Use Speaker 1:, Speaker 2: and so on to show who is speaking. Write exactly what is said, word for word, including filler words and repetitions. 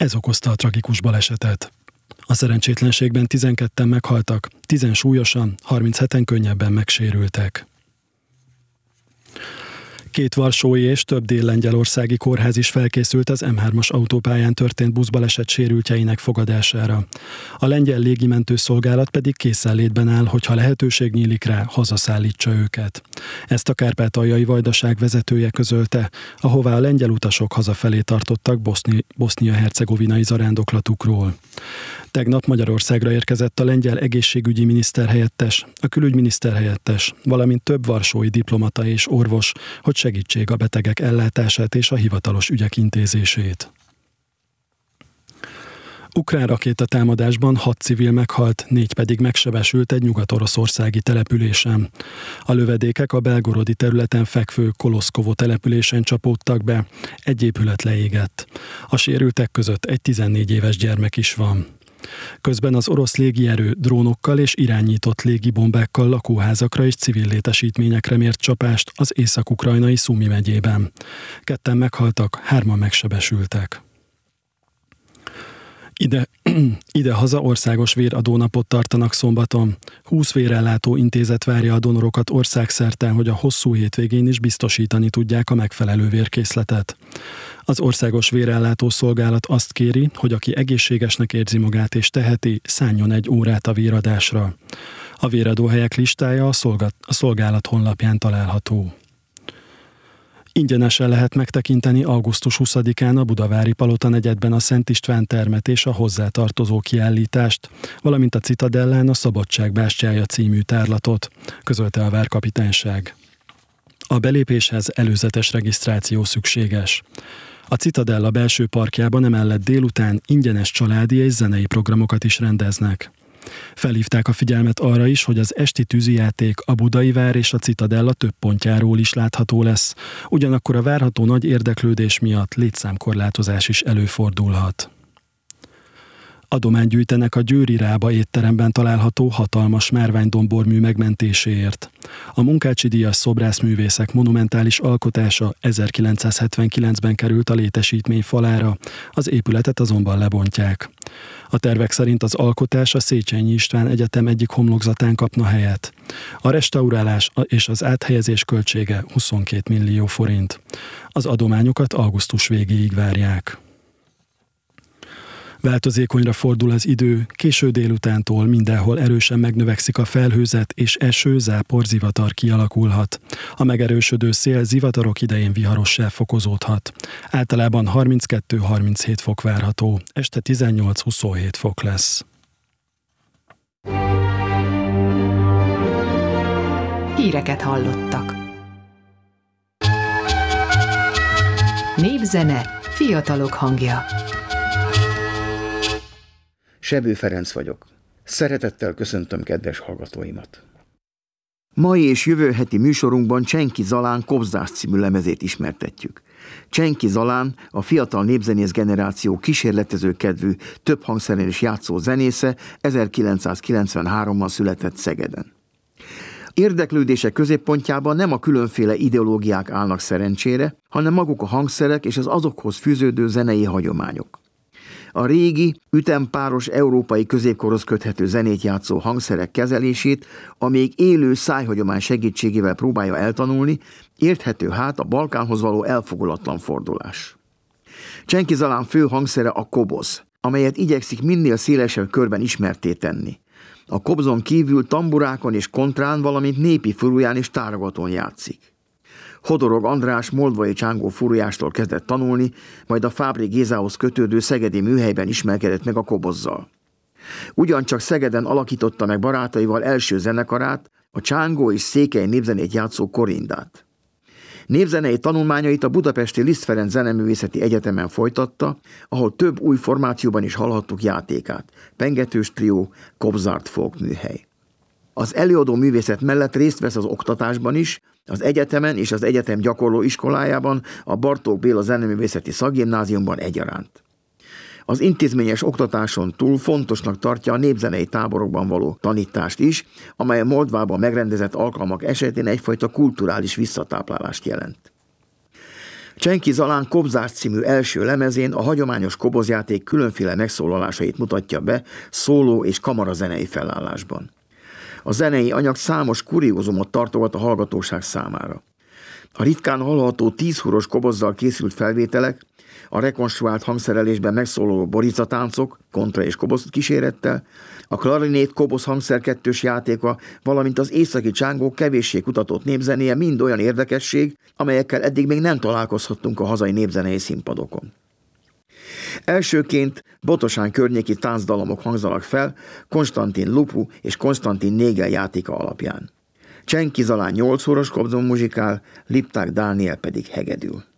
Speaker 1: Ez okozta a tragikus balesetet. A szerencsétlenségben tizenketten meghaltak, tízen súlyosan, harmincheten könnyebben megsérültek. Két varsói és több dél-lengyelországi kórház is felkészült az em hármas autópályán történt buszbaleset sérültjeinek fogadására. A lengyel légimentőszolgálat pedig készenlétben áll, hogyha lehetőség nyílik rá, hazaszállítsa őket. Ezt a kárpátaljai vajdaság vezetője közölte, ahová a lengyel utasok hazafelé tartottak Boszni- bosznia-hercegovinai zarándoklatukról. Tegnap Magyarországra érkezett a lengyel egészségügyi miniszter helyettes, a külügyminiszter helyettes, valamint több varsói diplomata és orvos, hogy segítsék a betegek ellátását és a hivatalos ügyek intézését. Ukrán rakétatámadásban hat civil meghalt, négy pedig megsebesült egy nyugat-oroszországi településen. A lövedékek a belgorodi területen fekvő Koloszkovo településen csapódtak be, egy épület leégett. A sérültek között egy tizennégy éves gyermek is van. Közben az orosz légierő drónokkal és irányított légibombákkal lakóházakra és civil létesítményekre mért csapást az észak-ukrajnai Szumi megyében. Ketten meghaltak, hárman megsebesültek. Ide, ide-haza országos véradónapot tartanak szombaton. húsz vérellátó intézet várja a donorokat országszerte, hogy a hosszú hétvégén is biztosítani tudják a megfelelő vérkészletet. Az Országos Vérellátó Szolgálat azt kéri, hogy aki egészségesnek érzi magát és teheti, szálljon egy órát a véradásra. A véradóhelyek listája a, szolga- a szolgálat honlapján található. Ingyenesen lehet megtekinteni augusztus huszadikán a Budavári Palota negyedben a Szent István termet és a hozzátartozó kiállítást, valamint a Citadellán a Szabadság bástyája című tárlatot, közölte a várkapitányság. A belépéshez előzetes regisztráció szükséges. A Citadella belső parkjában emellett délután ingyenes családi és zenei programokat is rendeznek. Felhívták a figyelmet arra is, hogy az esti tűzijáték a Budai Vár és a Citadella több pontjáról is látható lesz, ugyanakkor a várható nagy érdeklődés miatt létszámkorlátozás is előfordulhat. Adományt gyűjtenek a Győri Rába étteremben található hatalmas márványdombormű megmentéséért. A Munkácsi díjas szobrászművészek monumentális alkotása ezerkilencszázhetvenkilencben került a létesítmény falára, az épületet azonban lebontják. A tervek szerint az alkotás a Széchenyi István Egyetem egyik homlokzatán kapna helyet. A restaurálás és az áthelyezés költsége huszonkét millió forint. Az adományokat augusztus végéig várják. Változékonyra fordul az idő, késő délutántól mindenhol erősen megnövekszik a felhőzet, és eső, zápor, zivatar kialakulhat. A megerősödő szél zivatarok idején viharossá fokozódhat. Általában harminckettő-harminchét fok várható, este tizennyolc-huszonhét fok lesz.
Speaker 2: Híreket hallottak. Népzene, fiatalok hangja.
Speaker 3: Sebő Ferenc vagyok. Szeretettel köszöntöm kedves hallgatóimat. Mai és jövő heti műsorunkban Csenki Zalán Kobzás című lemezét ismertetjük. Csenki Zalán a fiatal népzenész generáció kísérletező kedvű, több hangszeren is játszó zenésze, ezerkilencszázkilencvenháromban született Szegeden. Érdeklődése középpontjában nem a különféle ideológiák állnak szerencsére, hanem maguk a hangszerek és az azokhoz fűződő zenei hagyományok. A régi, ütempáros európai középkorhoz köthető zenét játszó hangszerek kezelését a még élő szájhagyomány segítségével próbálja eltanulni, érthető hát a Balkánhoz való elfogulatlan fordulás. Csenki Zalán fő hangszere a koboz, amelyet igyekszik minél szélesebb körben ismertté tenni. A kobzon kívül tamburákon és kontrán, valamint népi furuján és tárogatón játszik. Hodorog András moldvai csángó furujástól kezdett tanulni, majd a Fábry Gézához kötődő szegedi műhelyben ismerkedett meg a kobozzal. Ugyancsak Szegeden alakította meg barátaival első zenekarát, a csángó és székely népzenét játszó Korindát. Népzenei tanulmányait a budapesti Liszt Ferenc Zeneművészeti Egyetemen folytatta, ahol több új formációban is hallhattuk játékát, pengetős trió, Kobzárt folk műhely. Az előadó művészet mellett részt vesz az oktatásban is, az egyetemen és az egyetem gyakorló iskolájában, a Bartók Béla Zeneművészeti Szakgimnáziumban egyaránt. Az intézményes oktatáson túl fontosnak tartja a népzenei táborokban való tanítást is, amely a Moldvában megrendezett alkalmak esetén egyfajta kulturális visszatáplálást jelent. Csenki Zalán Kobzás című első lemezén a hagyományos kobozjáték különféle megszólalásait mutatja be szóló és kamarazenei felállásban. A zenei anyag számos kuriózumot tartogat a hallgatóság számára. A ritkán hallható tízhuros kobozzal készült felvételek, a rekonstruált hangszerelésben megszólaló boricatáncok, kontra és koboz kísérettel, a klarinét koboz hangszerkettős játéka, valamint az északi csángó kevéssé kutatott népzenéje mind olyan érdekesség, amelyekkel eddig még nem találkozhattunk a hazai népzenei színpadokon. Elsőként Botosán környéki táncdalomok hangzanak fel Konstantin Lupu és Konstantin Négel játéka alapján. Csenki Zalán nyolc huros kobzon muzsikál, Lipták Dániel pedig hegedül.